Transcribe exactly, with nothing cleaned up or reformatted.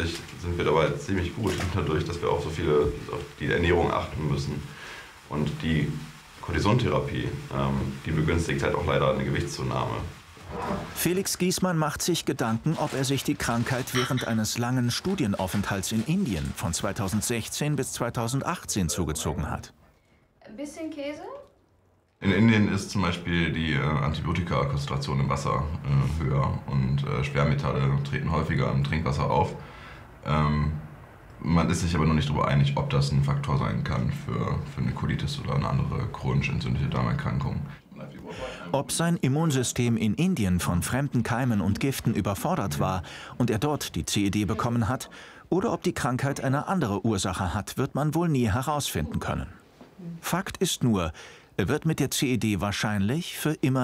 Eigentlich sind wir dabei ziemlich gut, dadurch, dass wir auch so viele auf die Ernährung achten müssen. Und die Cortisontherapie, ähm, die begünstigt halt auch leider eine Gewichtszunahme. Felix Giesmann macht sich Gedanken, ob er sich die Krankheit während eines langen Studienaufenthalts in Indien von zweitausendsechzehn bis zweitausendachtzehn zugezogen hat. Ein bisschen Käse? In Indien ist zum Beispiel die äh, Antibiotika-Konzentration im Wasser äh, höher und äh, Schwermetalle treten häufiger im Trinkwasser auf. Ähm, man ist sich aber noch nicht darüber einig, ob das ein Faktor sein kann für, für eine Colitis oder eine andere chronisch entzündliche Darmerkrankung. Ob sein Immunsystem in Indien von fremden Keimen und Giften überfordert war und er dort die C E D bekommen hat, oder ob die Krankheit eine andere Ursache hat, wird man wohl nie herausfinden können. Fakt ist nur, er wird mit der C E D wahrscheinlich für immer